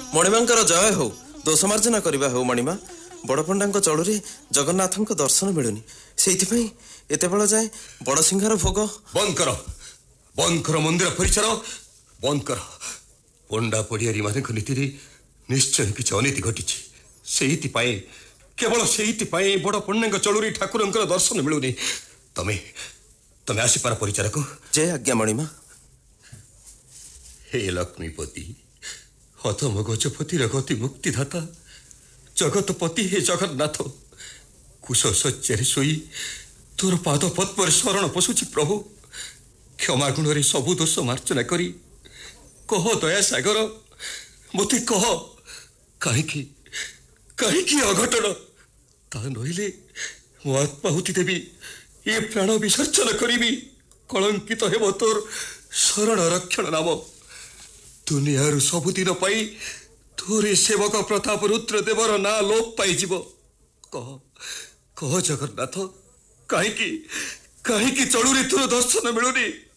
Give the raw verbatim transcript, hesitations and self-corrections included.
मणिमांकर जय हो दोषमार्जना करवा हो मणिमा बड़ पंडा चलुरी जगन्नाथ दर्शन मिलुनी से एत बड़ जाए बड़ सिंहार भोग बंद कर बंद कर मंदिर परिसर बंद कर पंडा पड़ियारी मान नीति निश्चय किसी अनीति घटी से केवल से बड़ पंडा चलुरी ठाकुर दर्शन मिलुनी तमें तमें आसीपार परिचारक जय आज्ञा मणिमा हे लक्ष्मीपति हतम गजपतिर गति मुक्तिदाता जगतपति हे जगन्नाथ कुश शଯ୍ୟାରେ शोई तोर पाद पद्म शरण पशुची प्रभु क्षमा गुण सबु दोष मार्जना करी कह दया सागर मते कह कहीं कहीं अघटन ता नहिले मो आत्माहुति देवी ये प्राण विसर्जन करी कलंकित हेब तोर शरण रक्षण नाम दुनिया सबुदिन पाई तोरे सेवक प्रताप रुद्र देवर ना लोप पाई कह कह जगन्नाथ कहीं कहीं चलुरी तोर दर्शन मिलुनी